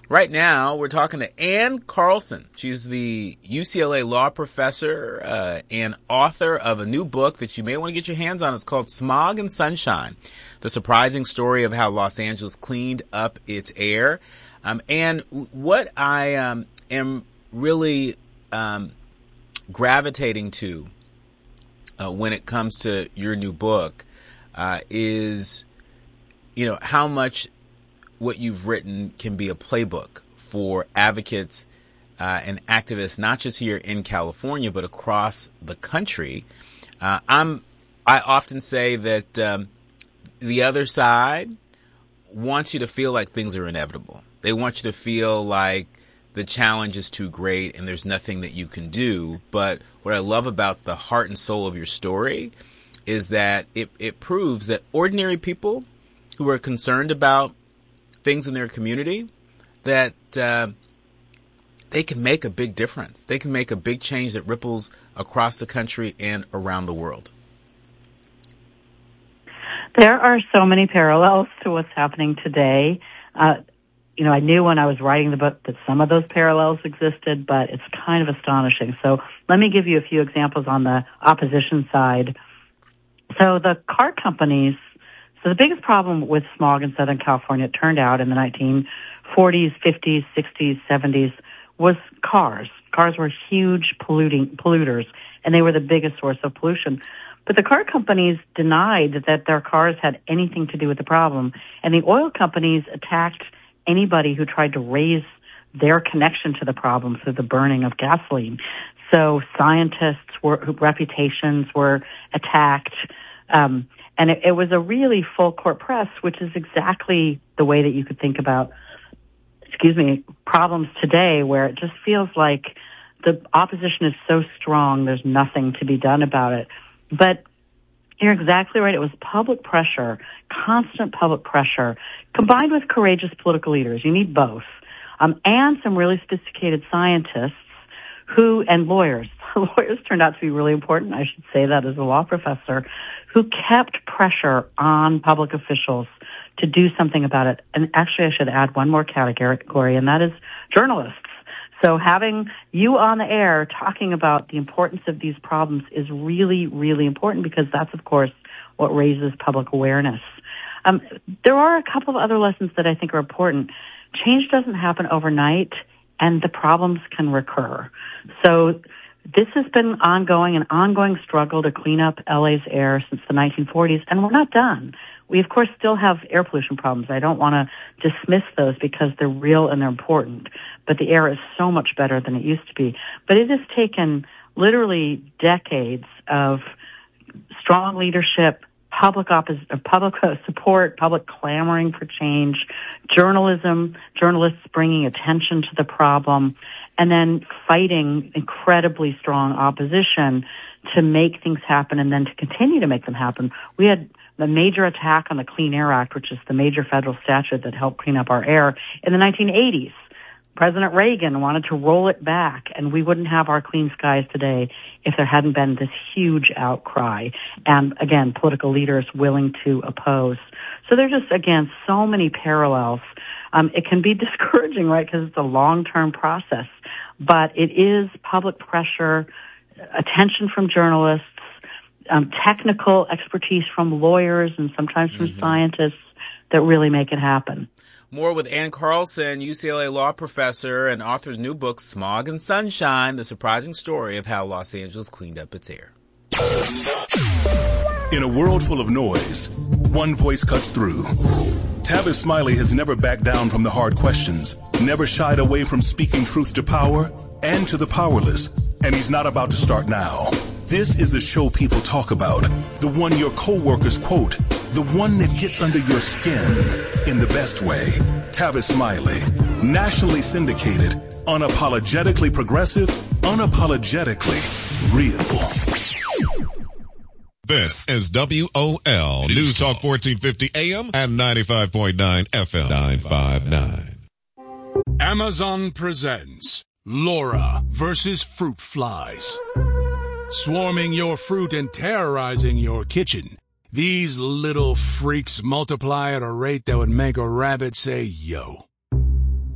Right now, we're talking to Ann Carlson. She's the UCLA law professor and author of a new book that you may want to get your hands on. It's called Smog and Sunshine, the surprising story of how Los Angeles cleaned up its air. And what I am really gravitating to when it comes to your new book is, how much what you've written can be a playbook for advocates and activists, not just here in California, but across the country. I often say that the other side wants you to feel like things are inevitable. They want you to feel like the challenge is too great and there's nothing that you can do. But what I love about the heart and soul of your story is that it proves that ordinary people who are concerned about things in their community, that they can make a big difference. They can make a big change that ripples across the country and around the world. There are so many parallels to what's happening today. I knew when I was writing the book that some of those parallels existed, but it's kind of astonishing. So let me give you a few examples on the opposition side. So the car companies, so the biggest problem with smog in Southern California, it turned out in the 1940s, 50s, 60s, 70s, was cars. Cars were huge polluters, and they were the biggest source of pollution. But the car companies denied that their cars had anything to do with the problem, and the oil companies attacked anybody who tried to raise their connection to the problem through the burning of gasoline. So scientists' reputations were attacked, and it was a really full court press, which is exactly the way that you could think about, problems today, where it just feels like the opposition is so strong, there's nothing to be done about it. But you're exactly right. It was public pressure, constant public pressure, combined with courageous political leaders. You need both. And some really sophisticated scientists and lawyers. Lawyers turned out to be really important. I should say that as a law professor, who kept pressure on public officials to do something about it. And actually, I should add one more category, and that is journalists. So having you on the air talking about the importance of these problems is really, really important, because that's, of course, what raises public awareness. There are a couple of other lessons that I think are important. Change doesn't happen overnight, and the problems can recur. So this has been an ongoing struggle to clean up LA's air since the 1940s, and we're not done. We, of course, still have air pollution problems. I don't want to dismiss those because they're real and they're important, but the air is so much better than it used to be. But it has taken literally decades of strong leadership, public support, public clamoring for change, journalists bringing attention to the problem, and then fighting incredibly strong opposition to make things happen and then to continue to make them happen. We had the major attack on the Clean Air Act, which is the major federal statute that helped clean up our air, in the 1980s. President Reagan wanted to roll it back, and we wouldn't have our clean skies today if there hadn't been this huge outcry and, again, political leaders willing to oppose. So there's just, again, so many parallels. It can be discouraging, right, because it's a long-term process, but it is public pressure, attention from journalists, technical expertise from lawyers and sometimes from scientists that really make it happen. More with Ann Carlson, UCLA law professor and author's new book, Smog and Sunshine, the surprising story of how Los Angeles cleaned up its air. In a world full of noise, one voice cuts through. Tavis Smiley has never backed down from the hard questions, never shied away from speaking truth to power and to the powerless, and he's not about to start now. This is the show people talk about, the one your coworkers quote, the one that gets under your skin in the best way. Tavis Smiley, nationally syndicated, unapologetically progressive, unapologetically real. This is WOL News Talk 1450 AM and 95.9 FM 959. Amazon presents Laura versus Fruit Flies. Swarming your fruit and terrorizing your kitchen, these little freaks multiply at a rate that would make a rabbit say, yo.